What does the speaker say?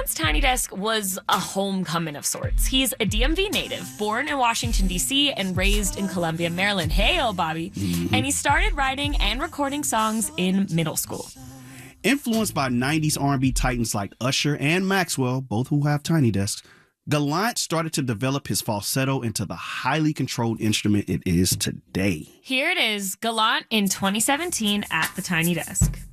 Gallant's Tiny Desk was a homecoming of sorts. He's a DMV native, born in Washington, D.C., and raised in Columbia, Maryland. Hey-o, Bobby. And he started writing and recording songs in middle school. Influenced by 90s R&B titans like Usher and Maxwell, both who have tiny desks, Gallant started to develop his falsetto into the highly controlled instrument it is today. Here it is, Gallant in 2017 at the Tiny Desk.